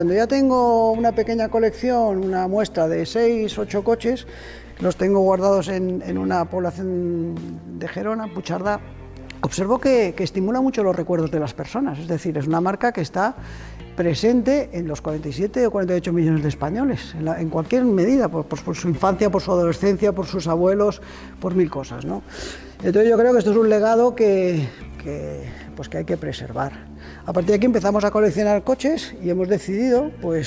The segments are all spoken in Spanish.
Cuando ya tengo una pequeña colección, una muestra de 6 o 8 coches, los tengo guardados en una población de Gerona, Puigcerdà, observo que estimula mucho los recuerdos de las personas, es decir, es una marca que está presente en los 47 o 48 millones de españoles, en cualquier medida, por su infancia, por su adolescencia, por sus abuelos, por mil cosas, ¿no? Entonces yo creo que esto es un legado que hay que preservar. A partir de aquí empezamos a coleccionar coches y hemos decidido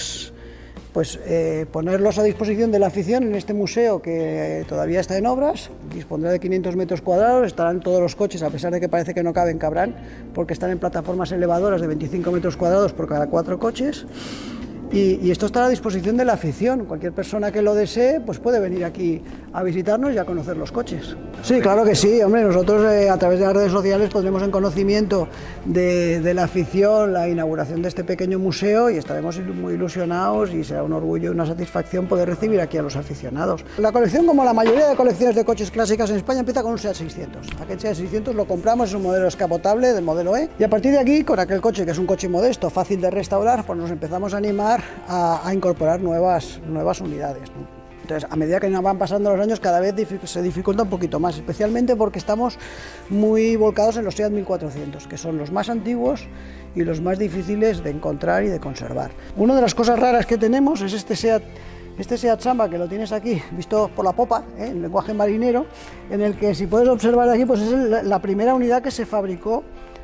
ponerlos a disposición de la afición en este museo que todavía está en obras. Dispondrá de 500 metros cuadrados, estarán todos los coches, a pesar de que parece que no cabrán, porque están en plataformas elevadoras de 25 metros cuadrados por cada 4 coches. Y esto estará a disposición de la afición. Cualquier persona que lo desee pues puede venir aquí a visitarnos y a conocer los coches. Sí, claro que sí, hombre, nosotros a través de las redes sociales pondremos en conocimiento de la afición la inauguración de este pequeño museo y estaremos muy ilusionados y será un orgullo y una satisfacción poder recibir aquí a los aficionados. La colección, como la mayoría de colecciones de coches clásicas en España, empieza con un SEAT 600. Aquel SEAT 600 lo compramos, es un modelo descapotable del modelo E, y a partir de aquí, con aquel coche que es un coche modesto, fácil de restaurar, pues nos empezamos a animar a incorporar nuevas unidades, ¿no? Entonces, a medida que nos van pasando los años, cada vez se dificulta un poquito más, especialmente porque estamos muy volcados en los SEAT 1400, que son los más antiguos y los más difíciles de encontrar y de conservar. Una de las cosas raras que tenemos es este SEAT Samba, que lo tienes aquí, visto por la popa, en lenguaje marinero, en el que, si puedes observar aquí, pues es la primera unidad que se fabricó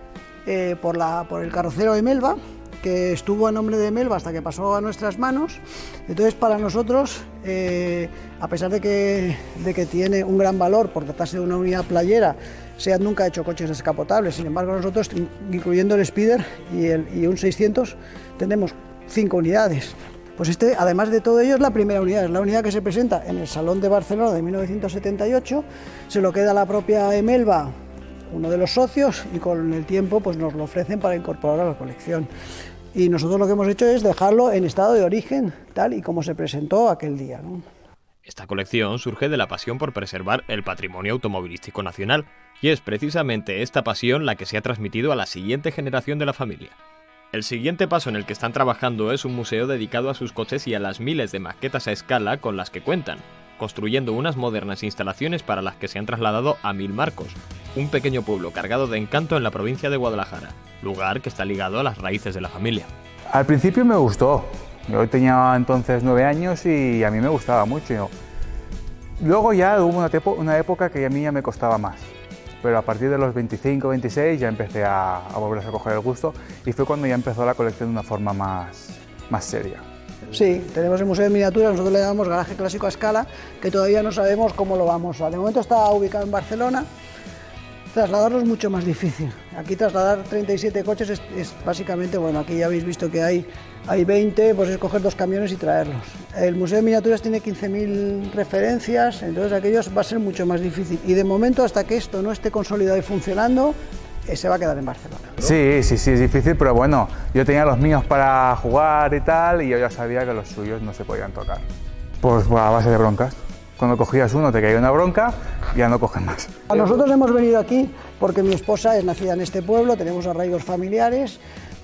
por el carrocero Emelva, que estuvo a nombre de Melva hasta que pasó a nuestras manos. Entonces, para nosotros, a pesar de que tiene un gran valor por tratarse de una unidad playera, SEAT nunca ha hecho coches descapotables. Sin embargo, nosotros, incluyendo el Spider y un 600, tenemos 5 unidades. Pues este, además de todo ello, es la primera unidad, es la unidad que se presenta en el Salón de Barcelona de 1978, se lo queda la propia Emelva, uno de los socios, y con el tiempo pues nos lo ofrecen para incorporar a la colección. Y nosotros lo que hemos hecho es dejarlo en estado de origen, tal y como se presentó aquel día, ¿no? Esta colección surge de la pasión por preservar el patrimonio automovilístico nacional, y es precisamente esta pasión la que se ha transmitido a la siguiente generación de la familia. El siguiente paso en el que están trabajando es un museo dedicado a sus coches y a las miles de maquetas a escala con las que cuentan, construyendo unas modernas instalaciones para las que se han trasladado a Mil Marcos, un pequeño pueblo cargado de encanto en la provincia de Guadalajara, lugar que está ligado a las raíces de la familia. Al principio me gustó, yo tenía entonces 9 años y a mí me gustaba mucho. Luego ya hubo una época que a mí ya me costaba más, pero a partir de los 25, 26 ya empecé a volver a coger el gusto y fue cuando ya empezó la colección de una forma más seria. Sí, tenemos el Museo de Miniaturas, nosotros le llamamos Garaje Clásico a Escala, que todavía no sabemos cómo lo vamos a... De momento está ubicado en Barcelona, trasladarlo es mucho más difícil. Aquí trasladar 37 coches es básicamente, bueno, aquí ya habéis visto que hay 20, pues es coger 2 camiones y traerlos. El Museo de Miniaturas tiene 15.000 referencias, entonces aquello va a ser mucho más difícil. Y de momento, hasta que esto no esté consolidado y funcionando, se va a quedar en Barcelona. Sí, es difícil, pero bueno, yo tenía los míos para jugar y tal, y yo ya sabía que los suyos no se podían tocar. Pues a base de broncas. Cuando cogías uno te caía una bronca, ya no coges más. Nosotros hemos venido aquí porque mi esposa es nacida en este pueblo, tenemos arraigos familiares,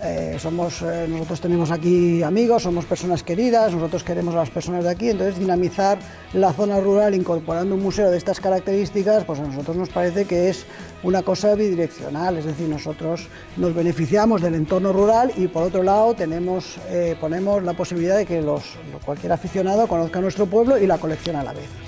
nosotros tenemos aquí amigos, somos personas queridas, nosotros queremos a las personas de aquí, entonces dinamizar la zona rural incorporando un museo de estas características, pues a nosotros nos parece que es una cosa bidireccional, es decir, nosotros nos beneficiamos del entorno rural y por otro lado ponemos la posibilidad de que cualquier aficionado conozca nuestro pueblo y la colección a la vez.